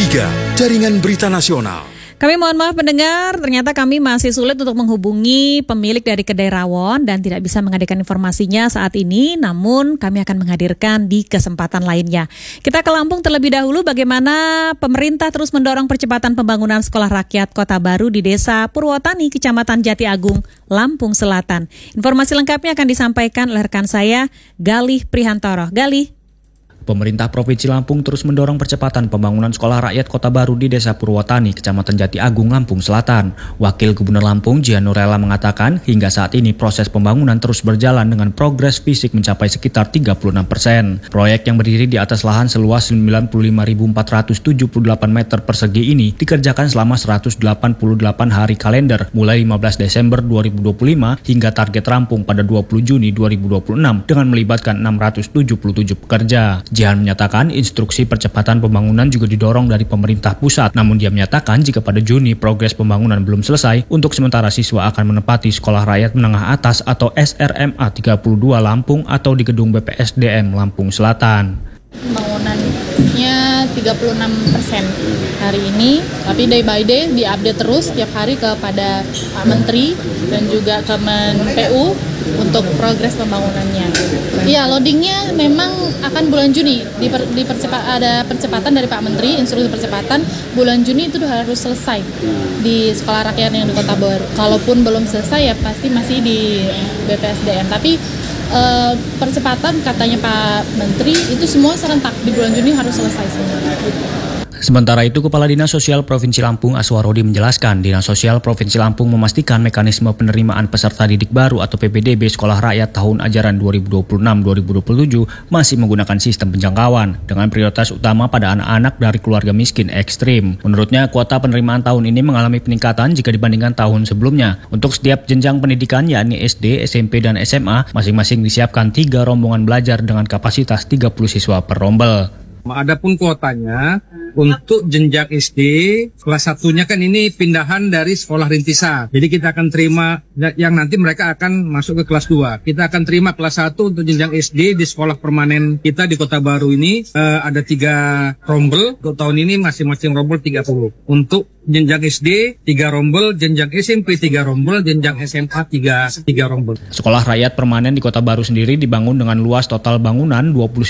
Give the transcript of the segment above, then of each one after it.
3, Jaringan Berita Nasional. Kami mohon maaf pendengar, ternyata kami masih sulit untuk menghubungi pemilik dari kedai rawon dan tidak bisa menghadirkan informasinya saat ini, namun kami akan menghadirkan di kesempatan lainnya. Kita ke Lampung terlebih dahulu, bagaimana pemerintah terus mendorong percepatan pembangunan sekolah rakyat Kota Baru di Desa Purwotani, Kecamatan Jati Agung, Lampung Selatan. Informasi lengkapnya akan disampaikan oleh rekan saya, Galih Prihantoro. Galih. Pemerintah Provinsi Lampung terus mendorong percepatan pembangunan sekolah rakyat Kota Baru di Desa Purwotani, Kecamatan Jati Agung, Lampung Selatan. Wakil Gubernur Lampung, Jian Nurella, mengatakan hingga saat ini proses pembangunan terus berjalan dengan progres fisik mencapai sekitar 36%. Proyek yang berdiri di atas lahan seluas 95.478 meter persegi ini dikerjakan selama 188 hari kalender, mulai 15 Desember 2025 hingga target rampung pada 20 Juni 2026 dengan melibatkan 677 pekerja. Jihan menyatakan instruksi percepatan pembangunan juga didorong dari pemerintah pusat, namun dia menyatakan jika pada Juni progres pembangunan belum selesai, untuk sementara siswa akan menempati Sekolah Rakyat Menengah Atas atau SRMA 32 Lampung atau di gedung BPSDM Lampung Selatan. Pembangunannya 36% hari ini, tapi day by day diupdate terus tiap hari kepada Pak Menteri dan juga Kemen PU untuk progres pembangunannya. Ya, loadingnya memang akan bulan Juni, ada percepatan dari Pak Menteri, instruksi percepatan bulan Juni itu harus selesai di sekolah rakyat yang di Kota Baru. Kalaupun belum selesai ya pasti masih di BPSDM, tapi percepatan katanya Pak Menteri itu semua serentak di bulan Juni harus selesai semua. Sementara itu, Kepala Dinas Sosial Provinsi Lampung Aswarodi menjelaskan, Dinas Sosial Provinsi Lampung memastikan mekanisme penerimaan peserta didik baru atau PPDB Sekolah Rakyat tahun ajaran 2026-2027 masih menggunakan sistem penjangkauan dengan prioritas utama pada anak-anak dari keluarga miskin ekstrim. Menurutnya, kuota penerimaan tahun ini mengalami peningkatan jika dibandingkan tahun sebelumnya. Untuk setiap jenjang pendidikan yakni SD, SMP, dan SMA, masing-masing disiapkan 3 rombongan belajar dengan kapasitas 30 siswa per rombel. Adapun kuotanya untuk jenjang SD kelas 1-nya kan ini pindahan dari sekolah rintisan. Jadi kita akan terima yang nanti mereka akan masuk ke kelas 2. Kita akan terima kelas 1 untuk jenjang SD di sekolah permanen kita di Kota Baru ini ada 3 rombel. Untuk tahun ini masing-masing rombel 30. Untuk jenjang SD 3 rombel, jenjang SMP 3 rombel, jenjang SMA 3 rombel. Sekolah rakyat permanen di Kota Baru sendiri dibangun dengan luas total bangunan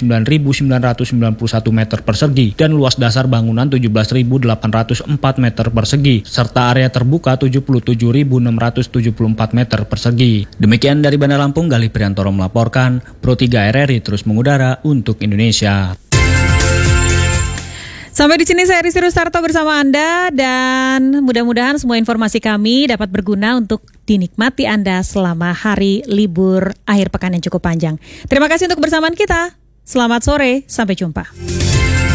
29.991 meter persegi dan luas dasar bangunan 17.804 meter persegi serta area terbuka 77.674 meter persegi. Demikian dari Bandar Lampung, Galih Prihantoro melaporkan. Pro 3 RRI terus mengudara untuk Indonesia. Sampai di sini saya Rizky Rustarto bersama Anda dan mudah-mudahan semua informasi kami dapat berguna untuk dinikmati Anda selama hari libur akhir pekan yang cukup panjang. Terima kasih untuk kebersamaan kita. Selamat sore, sampai jumpa.